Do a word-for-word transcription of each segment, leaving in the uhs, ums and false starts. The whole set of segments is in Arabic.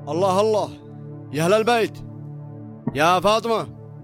الله الله يا أهل البيت، يا فاطمة.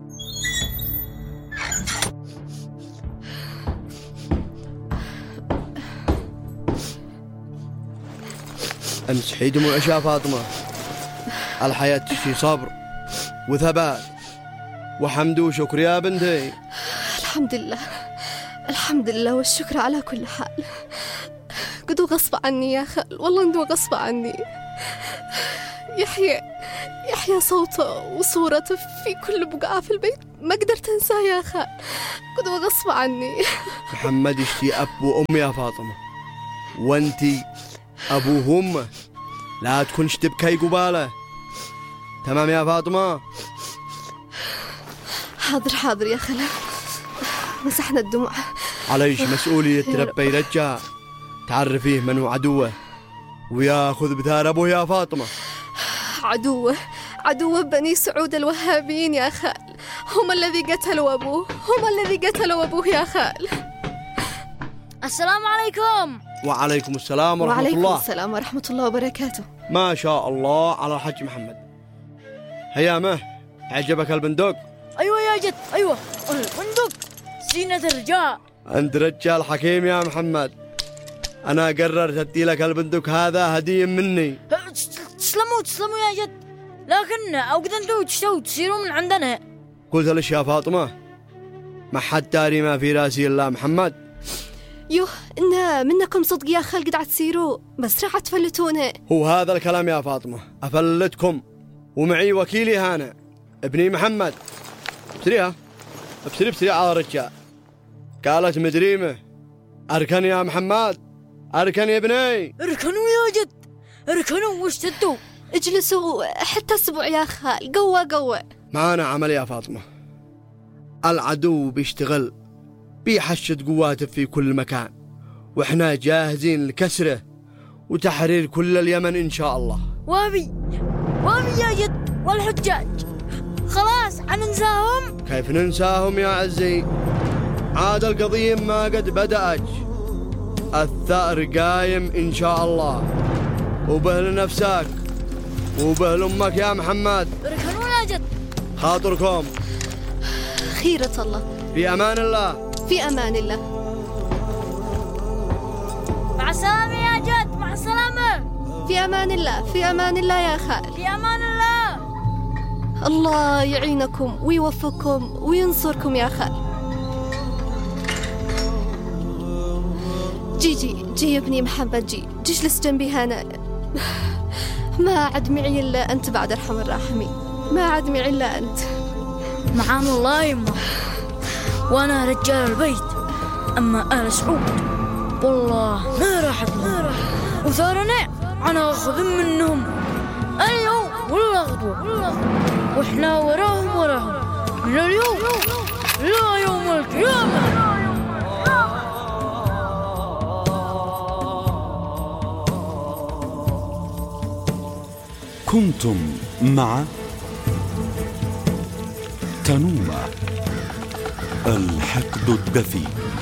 امسحي دموعك يا فاطمة. الحياة تشتي صبر وثبات وحمد وشكر يا بنتي. الحمد لله الحمد لله والشكر على كل حال. قدو غصب عني يا خال، والله انه غصب عني. يحيى يحيى صوته وصورته في كل بقعة في البيت، ما قدرت انساه يا خال. قدو غصب عني. محمد يشتي أب وأم يا فاطمة، وانتي أبوه وأمه، لا تكونش تبكي قباله. تمام يا فاطمة؟ حاضر حاضر يا خالة، مسحنا الدموع. عليش مسؤولية ربي رجال، تعرفيه من هو عدوه وياخذ بثار أبوه يا فاطمة. عدوه عدوه بني سعود الوهابيين يا خال، هم الذي قتلوا أبوه، هم الذي قتلوا أبوه يا خال. السلام عليكم. وعليكم السلام ورحمة وعليكم الله. وعليكم السلام ورحمة الله وبركاته. ما شاء الله على الحج محمد. هيامه، عجبك البندق؟ أيوة يا جد، أيوة البندق زينة الرجال. أنت رجال حكيم يا محمد، أنا قررت أدي لك البندق هذا هدية مني. تسلموا تسلموا يا جد، لكن أوقد أنتوا تشتوا تصيروا من عندنا. قلت لك يا فاطمة ما حد داري ما في راسي إلا محمد. يوه إن منكم صدق يا خال قد عتسيروا، بس راح تفلتونا. هو هذا الكلام يا فاطمة، أفلتكم ومعي وكيلي هانا ابني محمد. ابتريها ابتري ابتري على الرجال. قالت مدريمه أركن يا محمد، أركن يا ابني. اركنوا يا جد، اركنوا واشتدوا. اجلسوا حتى اسبوع يا خال، قوة قوة. معانا عمل يا فاطمة، العدو بيشتغل بيحشد قواته في كل مكان، وإحنا جاهزين لكسره وتحرير كل اليمن إن شاء الله. وابي وابي يا جد، والحجاج خلاص حننساهم. كيف ننساهم يا عزي؟ عاد القضية ما قد بدأت، الثأر قايم إن شاء الله، وبهل نفسك وبهل أمك يا محمد. اركنوا يا جد. خاطركم. خيرة الله. في أمان الله. في أمان الله. مع السلامة يا جد، مع السلامة. في أمان الله، في أمان الله يا خال. في أمان الله. الله يعينكم ويوفقكم وينصركم يا خال. جي جي جي يا ابني محمد، جي جي اجلس جنبي هنا. ما عاد معي إلا أنت بعد أرحم الراحمين، ما عاد معي إلا أنت. معان الله يما، وأنا رجال البيت، أما آل سعود والله ما راحت ما راحت، وثارنا أنا أخذ منهم اليوم ولا غدوة، وإحنا وراهم وراهم من اليوم لا يوم القيامة. كنتم مع تنومة الحقد الدفي،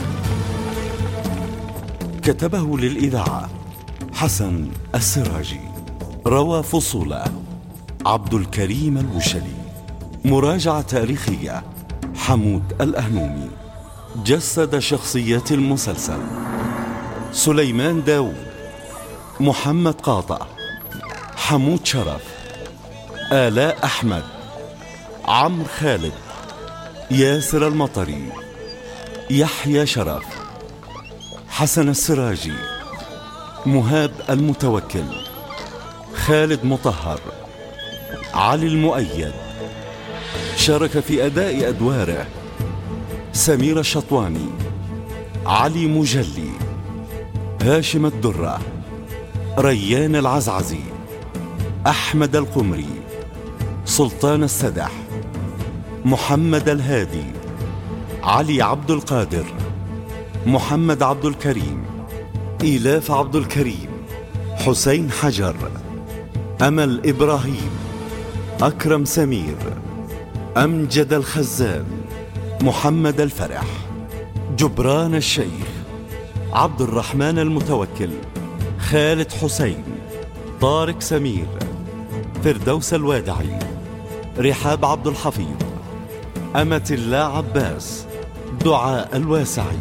كتبه للإذاعة حسن السراجي، روى فصوله عبد الكريم الوشلي، مراجعة تاريخية حمود الأهنومي، جسد شخصية المسلسل سليمان داود، محمد قاطع، حمود شرف، آلاء أحمد، عمرو خالد، ياسر المطري، يحيى شرف، حسن السراجي، مهاب المتوكل، خالد مطهر، علي المؤيد. شارك في أداء أدواره سمير الشطواني، علي مجلي، هاشم الدرة، ريان العزعزي، أحمد القمري، سلطان السدح، محمد الهادي، علي عبد القادر، محمد عبد الكريم، إيلاف عبد الكريم، حسين حجر، أمل إبراهيم، أكرم سمير، أمجد الخزان، محمد الفرح، جبران الشيخ، عبد الرحمن المتوكل، خالد حسين، طارق سمير، فردوس الوادعي، رحاب عبد الحفيظ، أمة الله عباس، دعاء الواسعي.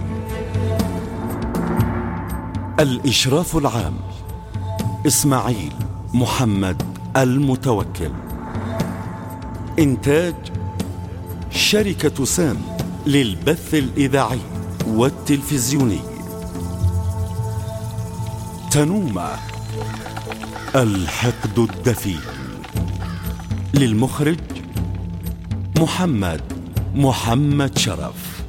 الإشراف العام إسماعيل محمد المتوكل. إنتاج شركة سام للبث الإذاعي والتلفزيوني. تنومة الحقد الدفين. للمخرج محمد محمد شرف.